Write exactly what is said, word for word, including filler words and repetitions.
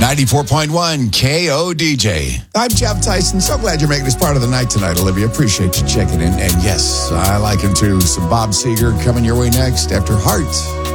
ninety-four point one K O D J. I'm Jeff Tyson. So glad you're making this part of the night tonight, Olivia. Appreciate you checking in. And yes, I like him too. Some Bob Seger coming your way next after Heart.